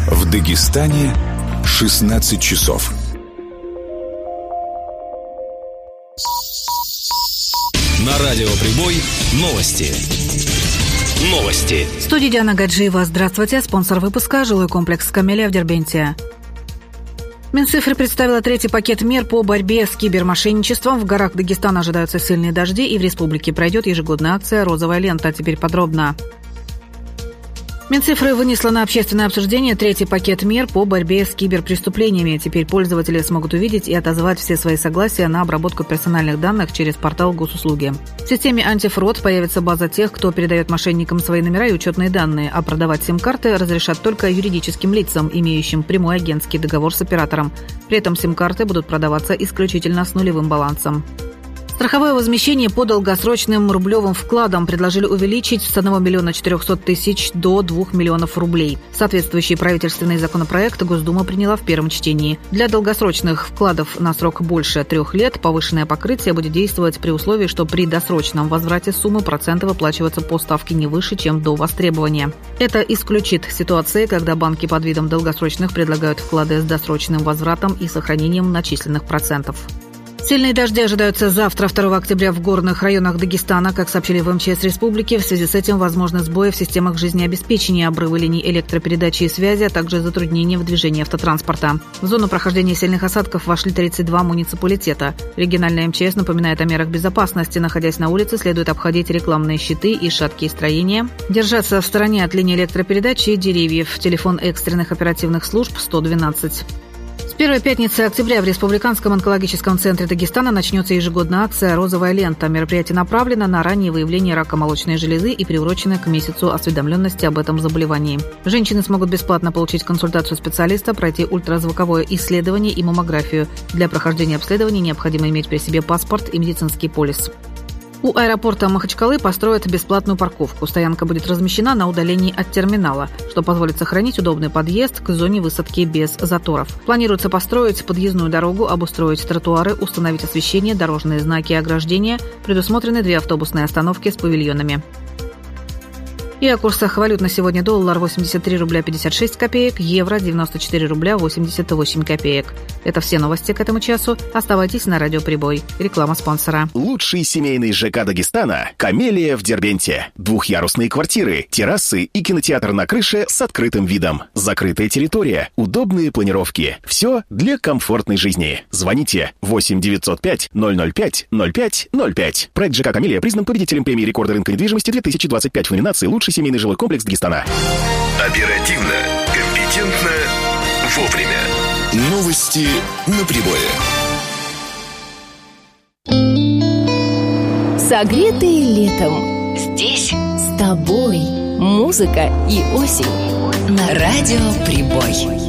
В Дагестане 16 часов. На радио «Прибой» новости. В студии Диана Гаджиева. Здравствуйте. Спонсор выпуска – жилой комплекс «Камелия» в Дербенте. Минцифры представила третий пакет мер по борьбе с кибермошенничеством. В горах Дагестана ожидаются сильные дожди, и в республике пройдет ежегодная акция «Розовая лента». Теперь подробно. Минцифры вынесла на общественное обсуждение третий пакет мер по борьбе с киберпреступлениями. Теперь пользователи смогут увидеть и отозвать все свои согласия на обработку персональных данных через портал госуслуги. В системе антифрод появится база тех, кто передает мошенникам свои номера и учетные данные, а продавать сим-карты разрешат только юридическим лицам, имеющим прямой агентский договор с оператором. При этом сим-карты будут продаваться исключительно с нулевым балансом. Страховое возмещение по долгосрочным рублевым вкладам предложили увеличить с 1 400 000 до 2 миллионов рублей. Соответствующий правительственный законопроект Госдума приняла в первом чтении. Для долгосрочных вкладов на срок больше 3 лет повышенное покрытие будет действовать при условии, что при досрочном возврате суммы проценты выплачиваются по ставке не выше, чем до востребования. Это исключит ситуации, когда банки под видом долгосрочных предлагают вклады с досрочным возвратом и сохранением начисленных процентов. Сильные дожди ожидаются завтра, 2 октября, в горных районах Дагестана. Как сообщили в МЧС республики, в связи с этим возможны сбои в системах жизнеобеспечения, обрывы линий электропередачи и связи, а также затруднения в движении автотранспорта. В зону прохождения сильных осадков вошли 32 муниципалитета. Региональная МЧС напоминает о мерах безопасности. Находясь на улице, следует обходить рекламные щиты и шаткие строения, держаться в стороне от линии электропередачи и деревьев. Телефон экстренных оперативных служб 112. С первой пятницы октября в Республиканском онкологическом центре Дагестана начнется ежегодная акция «Розовая лента». Мероприятие направлено на раннее выявление рака молочной железы и приурочено к месяцу осведомленности об этом заболевании. Женщины смогут бесплатно получить консультацию специалиста, пройти ультразвуковое исследование и маммографию. Для прохождения обследования необходимо иметь при себе паспорт и медицинский полис. У аэропорта Махачкалы построят бесплатную парковку. Стоянка будет размещена на удалении от терминала, что позволит сохранить удобный подъезд к зоне высадки без заторов. Планируется построить подъездную дорогу, обустроить тротуары, установить освещение, дорожные знаки и ограждения. Предусмотрены 2 автобусные остановки с павильонами. И о курсах валют на сегодня: доллар 83 рубля 56 копеек, евро 94 рубля 88 копеек. Это все новости к этому часу. Оставайтесь на радио «Прибой». Реклама спонсора. Лучший семейный ЖК Дагестана – «Камелия» в Дербенте. Двухъярусные квартиры, террасы и кинотеатр на крыше с открытым видом. Закрытая территория, удобные планировки. Все для комфортной жизни. Звоните 8 905 005 05 05. Проект ЖК «Камелия» признан победителем премии рекорда рынка недвижимости 2025 в номинации «Лучший семейный жилой комплекс Дагестана». Оперативно, компетентно, вовремя. Новости на Прибое. Согретые летом. Здесь с тобой. Музыка и осень. На радио «Прибой».